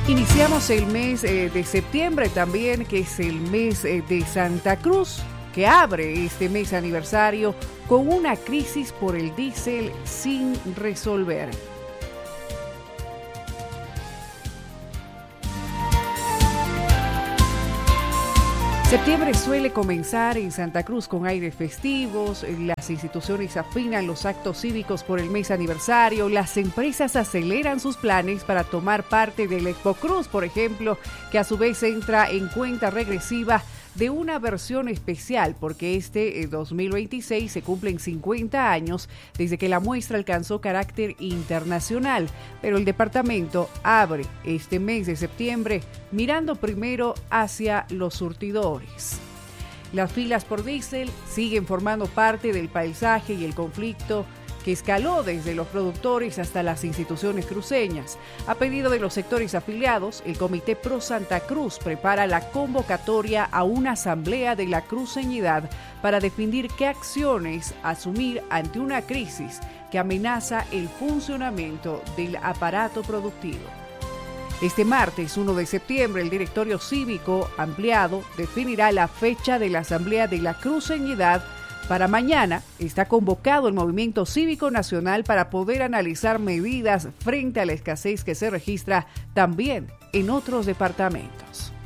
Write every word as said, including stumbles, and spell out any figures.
Iniciamos el mes eh, de septiembre también, que es el mes eh, de Santa Cruz, que abre este mes aniversario con una crisis por el diésel sin resolver. Septiembre suele comenzar en Santa Cruz con aires festivos, las instituciones afinan los actos cívicos por el mes aniversario, las empresas aceleran sus planes para tomar parte del Expo Cruz, por ejemplo, que a su vez entra en cuenta regresiva de una versión especial, porque este eh, dos mil veintiséis se cumplen cincuenta años desde que la muestra alcanzó carácter internacional, pero el departamento abre este mes de septiembre mirando primero hacia los surtidores. Las filas por diésel siguen formando parte del paisaje y el conflicto que escaló desde los productores hasta las instituciones cruceñas. A pedido de los sectores afiliados, el Comité Pro Santa Cruz prepara la convocatoria a una asamblea de la cruceñidad para definir qué acciones asumir ante una crisis que amenaza el funcionamiento del aparato productivo. Este martes uno de septiembre, el directorio cívico ampliado definirá la fecha de la asamblea de la cruceñidad. Para mañana está convocado el Movimiento Cívico Nacional para poder analizar medidas frente a la escasez que se registra también en otros departamentos.